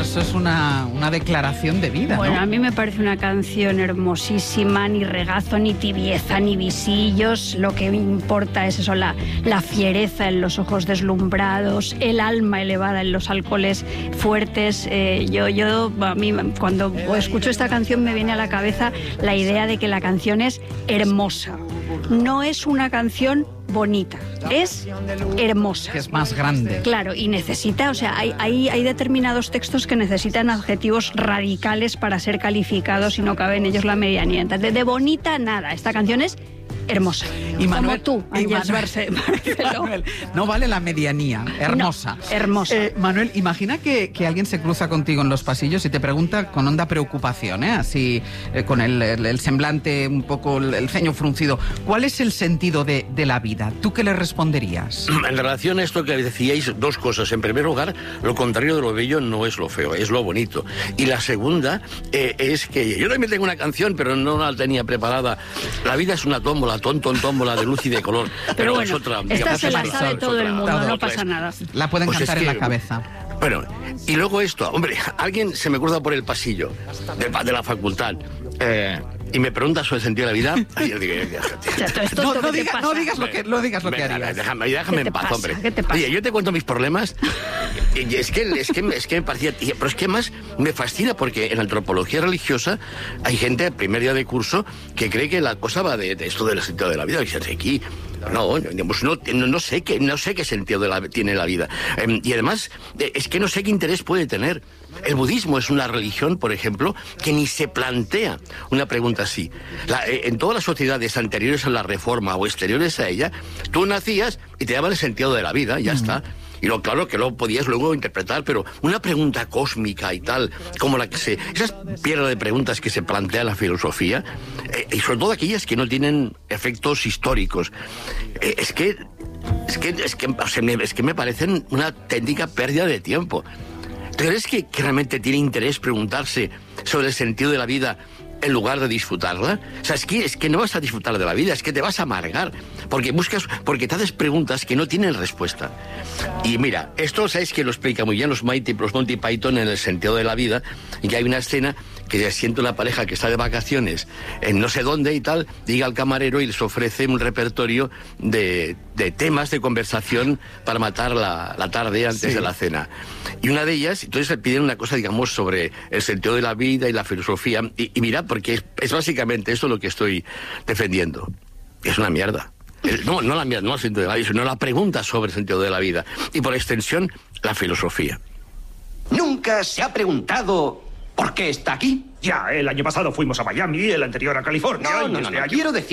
eso es una declaración de vida, Bueno, ¿no? a mí me parece una canción hermosísima, ni regazo, ni tibieza, ni visillos. Lo que me importa es eso, la fiereza en los ojos deslumbrados, el alma elevada en los alcoholes fuertes. A mí, cuando escucho esta canción, me viene a la cabeza la idea de que la canción es hermosa. No es una canción bonita, es hermosa. Que es más grande. Claro, y necesita, o sea, hay determinados textos que necesitan adjetivos radicales para ser calificados y no cabe en ellos la medianía. Entonces, de bonita, nada. Esta canción es hermosa. Y Manuel, como tú, Ángels Barceló. Manuel, no vale la medianía, hermosa. No, hermosa. Manuel, imagina que alguien se cruza contigo en los pasillos y te pregunta con honda preocupación, así con el semblante un poco, el ceño fruncido, ¿cuál es el sentido de la vida? ¿Tú qué le responderías? En relación a esto que decíais, dos cosas. En primer lugar, lo contrario de lo bello no es lo feo, es lo bonito. Y la segunda es que yo también tengo una canción, pero no la tenía preparada. La vida es una tómbola, tómbola de luz y de color. Pero bueno, es otra, esta digamos, se la sabe todo el mundo, no pasa nada. La pueden Pues cantar es en que, la cabeza. Bueno, y luego esto, hombre, alguien se me cruza por el pasillo de la facultad y me pregunta sobre el sentido de la vida. Y yo digo, No digas lo que harías. Déjame en paz, hombre. ¿Qué te pasa? Oye, yo te cuento mis problemas. Y es que me parecía... Pero es que más me fascina porque en antropología religiosa hay gente, primer día de curso, que cree que la cosa va de esto del sentido de la vida. Y dice, aquí... No sé qué sentido tiene la vida. Y además, es que no sé qué interés puede tener. El budismo es una religión, por ejemplo, que ni se plantea una pregunta así. En todas las sociedades anteriores a la Reforma o exteriores a ella, tú nacías y te daban el sentido de la vida, y ya está. Y claro que lo podías luego interpretar, pero una pregunta cósmica y tal, como esas piedras de preguntas que se plantea la filosofía, y sobre todo aquellas que no tienen efectos históricos, es que me parecen una auténtica pérdida de tiempo. ¿Tú crees que realmente tiene interés preguntarse sobre el sentido de la vida en lugar de disfrutarla? O sea, es que no vas a disfrutar de la vida, es que te vas a amargar, porque te haces preguntas que no tienen respuesta. Y mira, esto sabes que lo explica muy bien los Monty Python en el sentido de la vida, y que hay una escena que se siente una pareja que está de vacaciones en no sé dónde y tal, llega al camarero y les ofrece un repertorio de temas de conversación para matar la tarde antes de la cena. Y una de ellas, entonces le piden una cosa, digamos, sobre el sentido de la vida y la filosofía, y mira, porque es básicamente esto lo que estoy defendiendo. Es una mierda. No la mierda, no el sentido de la vida, sino la pregunta sobre el sentido de la vida. Y por extensión, la filosofía. ¿Nunca se ha preguntado por qué está aquí? Ya, el año pasado fuimos a Miami, el anterior a California. No, quiero decir...